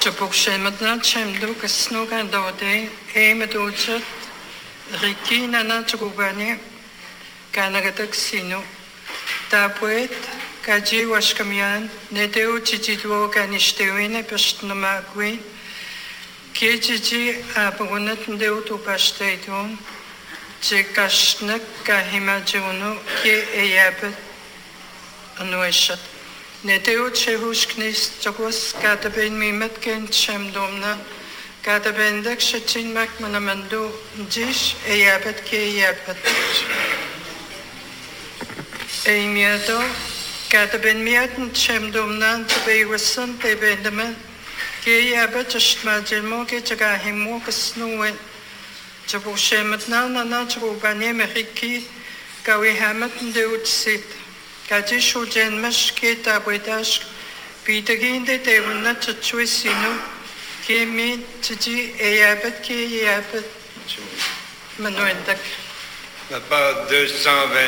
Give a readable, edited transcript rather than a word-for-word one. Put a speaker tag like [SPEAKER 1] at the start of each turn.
[SPEAKER 1] Tupukshemedna chemdu kasnuga dode emeduchat Rikina na chugubani kanagatak sino tapuet kaji washkamian nedeu chijidwo kanistewine pestnamagwi kijiji apagunat ndeu tupashtaitum chekashnak kahimajuno ke eyabet anueshat nedeu chehushknis chogos kataben mimet ken chemdomna katabendak shachin mak manamandu jish eyabet ke eyabet Eimiado kataben miatan chemdomna tabewasan tebendaman ke eyabet chashmajelmo ke chagahimo kasnuwen Chapushematna nana chubani meriki kawihamat ndeutsit kajishu jenmash ke tabwedash pitaginde devunna chachuesino ke mi chichi eyabet ke eyabet manuendak.
[SPEAKER 2] La part 220.